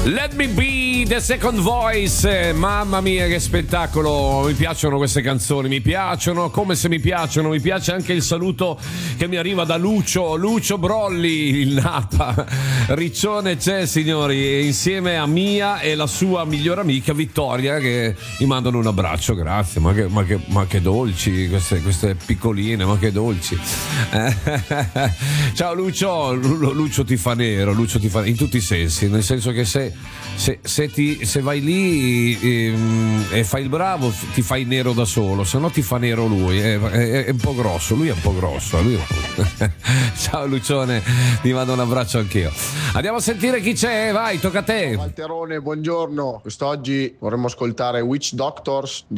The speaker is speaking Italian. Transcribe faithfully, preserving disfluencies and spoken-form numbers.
Let Me Be, The Second Voice. Mamma mia che spettacolo, mi piacciono queste canzoni, mi piacciono come se mi piacciono. Mi piace anche il saluto che mi arriva da Lucio Lucio Brolli, il Napa. Riccione c'è, signori, insieme a Mia e la sua migliore amica Vittoria, che mi mandano un abbraccio. Grazie, ma che, ma che, ma che dolci queste, queste piccoline, ma che dolci. Ciao Lucio. Lucio ti fa nero, Lucio ti fa in tutti i sensi, nel senso che se Se, se, ti, se vai lì e, e fai il bravo ti fai nero da solo, se no ti fa nero lui, è, è, è un po' grosso, lui è un po' grosso, lui... Ciao Lucione, ti mando un abbraccio anch'io. Andiamo a sentire chi c'è, vai, tocca a te. Ciao Walterone, buongiorno. Quest'oggi vorremmo ascoltare Witch Doctors